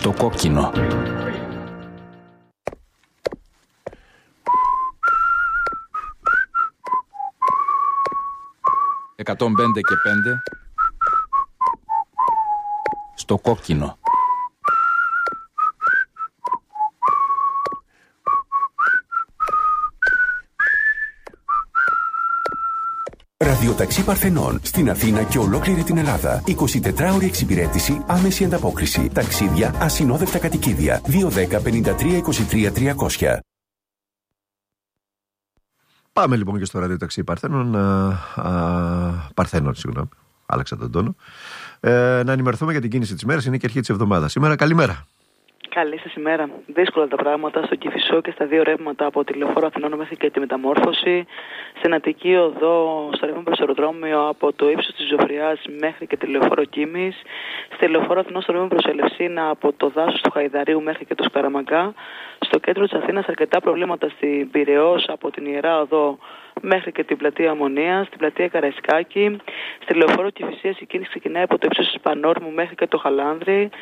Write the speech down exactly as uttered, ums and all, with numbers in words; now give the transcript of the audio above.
Στο κόκκινο. εκατόν πέντε και πέντε. Στο κόκκινο. Ραδιοταξί Παρθενών στην Αθήνα και ολόκληρη την Ελλάδα. εικοσιτετράωρη εξυπηρέτηση, άμεση ανταπόκριση. Ταξίδια, ασυνόδευτα κατοικίδια. δύο δέκα πενήντα τρία είκοσι τρία τριακόσια. Πάμε λοιπόν και στο ραδιοταξί Παρθένων. Α, α, Παρθένων, συγγνώμη. Άλλαξα τον τόνο. Ε, να ενημερωθούμε για την κίνηση της μέρας. Είναι και αρχή της εβδομάδας. Σήμερα, καλημέρα. Καλή σας ημέρα. Δύσκολα τα πράγματα στο Κηφισό και στα δύο ρεύματα από τη Λεωφόρο Αθηνών μέχρι και τη Μεταμόρφωση. Στην Αττική Οδό, στο ρεύμα προς αεροδρόμιο από το ύψος της Ζωφριάς μέχρι και τη Λεωφόρο Κίμης. Στη Λεωφόρο Αθηνών, στο ρεύμα προς Ελευσίνα από το δάσος του Χαϊδαρίου μέχρι και το Σκαραμαγκά. Στο κέντρο της Αθήνας αρκετά προβλήματα στην Πειραιώς από την Ιερά Οδό μέχρι και την πλατεία Ομονίας, στην πλατεία Καραϊσκάκη. Στη Λεωφόρο Κηφισίας η κίνηση ξεκινάει από το ύψος της Πανόρμου μέχρι και το Χαλάνδρη.